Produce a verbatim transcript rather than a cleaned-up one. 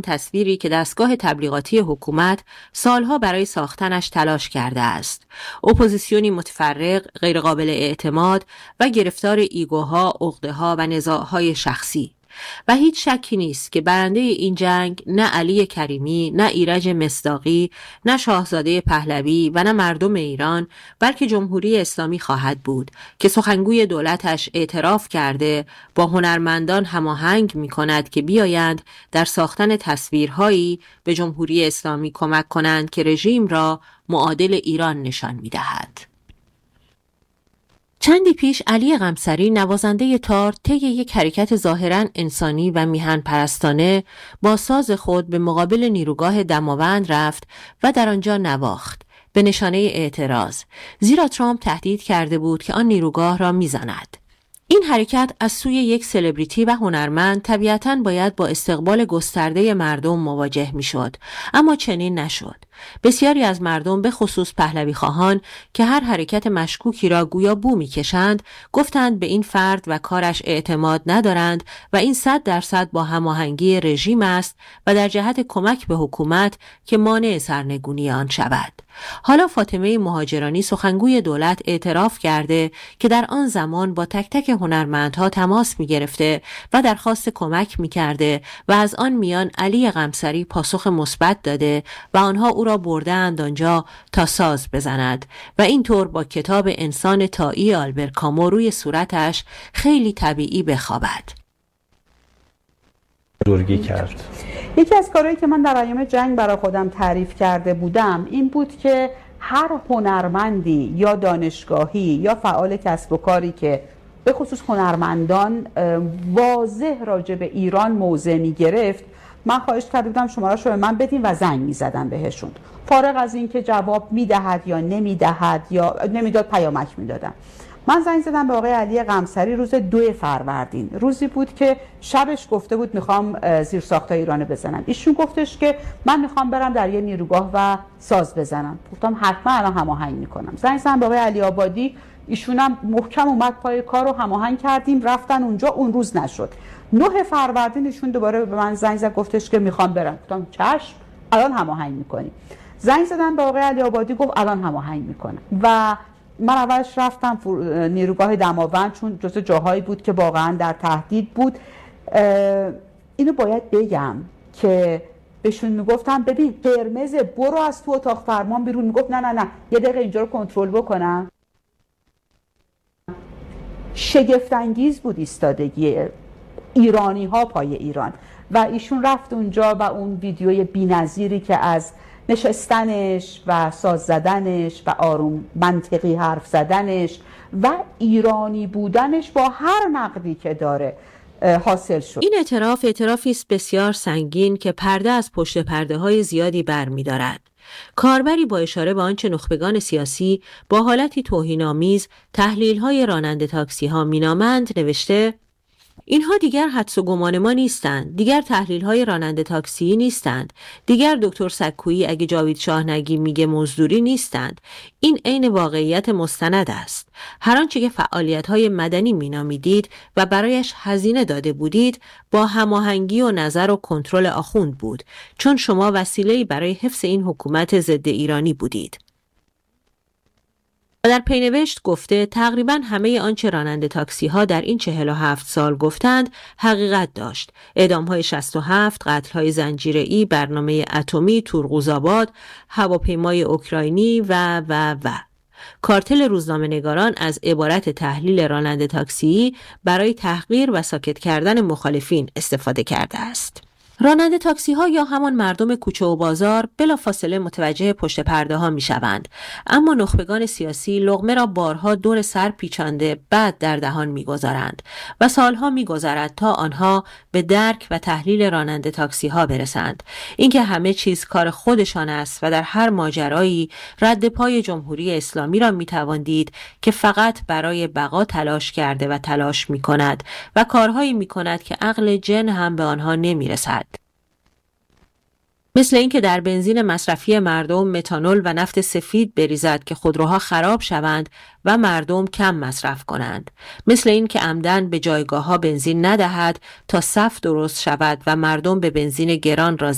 تصویری که دستگاه تبلیغاتی حکومت سالها برای ساختنش تلاش کرده است. اپوزیسیونی متفرق، غیرقابل اعتماد و گرفتار ایگوها، عقده‌ها و نزاع‌های شخصی. و هیچ شکی نیست که برنده این جنگ نه علی کریمی، نه ایرج مصداقی، نه شاهزاده پهلوی و نه مردم ایران، بلکه جمهوری اسلامی خواهد بود که سخنگوی دولتش اعتراف کرده با هنرمندان هماهنگ می کند که بیایند در ساختن تصویرهایی به جمهوری اسلامی کمک کنند که رژیم را معادل ایران نشان می دهد. چندی پیش علی قمصری نوازنده تار طی یک حرکت ظاهراً انسانی و میهن پرستانه با ساز خود به مقابل نیروگاه دماوند رفت و در آنجا نواخت به نشانه اعتراض، زیرا ترامپ تهدید کرده بود که آن نیروگاه را میزند. این حرکت از سوی یک سلبریتی و هنرمند طبیعتاً باید با استقبال گسترده مردم مواجه میشد، اما چنین نشد. بسیاری از مردم به خصوص پهلوی خواهان که هر حرکت مشکوکی را گویا بو می‌کشند، گفتند به این فرد و کارش اعتماد ندارند و این صد درصد با هماهنگی رژیم است و در جهت کمک به حکومت که مانع سرنگونی آن شود. حالا فاطمه مهاجرانی سخنگوی دولت اعتراف کرده که در آن زمان با تک تک هنرمندها تماس می‌گرفته و درخواست کمک می‌کرده و از آن میان علی قمصری پاسخ مثبت داده و آنها او را بردند آنجا تا ساز بزند و اینطور با کتاب انسان تایی آلبر کامو روی صورتش خیلی طبیعی بخوابد. بزرگی کرد. یکی از کارهایی که من در ایام جنگ برای خودم تعریف کرده بودم این بود که هر هنرمندی یا دانشگاهی یا فعال کسب و کاری که به خصوص هنرمندان واضح راجع به ایران موضع می گرفت، من خواهش کرده بودم شماره‌اش رو به من بدین و زنگ می‌زدم بهشون، فارغ از این که جواب می‌دهد یا نمی‌دهد یا نمی‌داد پیامک می‌دادم. من زنگ زدم به آقای علی قمصری روز دو فروردین، روزی بود که شبش گفته بود میخوام زیرساخت‌های ایران بزنم. ایشون گفتش که من میخوام برم در یه نیروگاه و ساز بزنم. گفتم حتما الان هماهنگ میکنم. زنگ زدم به آقای علی آبادی، ایشونم محکم اومد پای کار رو هماهنگ کردیم، رفتن اونجا. اون روز نشد. نه فروردین ایشون دوباره به من زنگ زد، گفتش که میخوام برم. گفتم چشم، الان هماهنگ میکنیم. زنگ زدم به آقای علی آبادی، گفت الان هماهنگ میکنم. و من اولش رفتم نیروگاه دماوند چون جزو جاهایی بود که واقعا در تهدید بود. اینو باید بگم که بهشون میگفتم ببین قرمز، برو از تو اتاق فرمان بیرون. میگفت نه نه نه یه دقیقه اینجا رو کنترل بکنم. شگفت انگیز بود ایستادگی ایرانی ها پای ایران. و ایشون رفت اونجا و اون ویدیوی بی‌نظیری که از نشستنش و ساز زدنش و آروم منطقی حرف زدنش و ایرانی بودنش با هر نقدی که داره حاصل شد. این اعتراف اعترافی است بسیار سنگین که پرده از پشت پرده های زیادی برمی‌دارد. کاربری با اشاره به آنچه نخبگان سیاسی با حالتی توهین‌آمیز تحلیل‌های راننده تاکسی‌ها مینامند نوشته: اینها دیگر حدس و گمان ما نیستند، دیگر تحلیل‌های راننده تاکسی نیستند، دیگر دکتر سکویی اگه جاوید شاه نگی میگه مزدوری نیستند. این عین واقعیت مستند است. هر آنچه که فعالیت‌های مدنی مینامیدید و برایش هزینه داده بودید با هماهنگی و نظر و کنترل آخوند بود، چون شما وسیله‌ای برای حفظ این حکومت ضد ایرانی بودید. و در پینوشت گفته تقریباً همه آنچه راننده تاکسی ها در این چهل و هفت سال گفتند حقیقت داشت. اعدام های شصت و هفت، قتل های زنجیره‌ای، برنامه اتمی، تورغوزآباد، هواپیمای اوکراینی و و و کارتل روزنامه‌نگاران از عبارت تحلیل راننده تاکسی برای تحقیر و ساکت کردن مخالفین استفاده کرده است. راننده تاکسی ها یا همان مردم کوچه و بازار بلافاصله متوجه پشت پرده ها می شوند، اما نخبگان سیاسی لقمه را بارها دور سر پیچانده بعد در دهان می گذارند و سالها می گذرد تا آنها به درک و تحلیل راننده تاکسی ها برسند. اینکه همه چیز کار خودشان است و در هر ماجرایی رد پای جمهوری اسلامی را می توان دید که فقط برای بقا تلاش کرده و تلاش می کند و کارهایی می کند که عقل جن هم به آنها نمی رسد. مثل اینکه در بنزین مصرفی مردم متانول و نفت سفید بریزد که خودروها خراب شوند و مردم کم مصرف کنند. مثل این که عمدن به جایگاه‌ها بنزین ندهد تا صف درست شود و مردم به بنزین گران را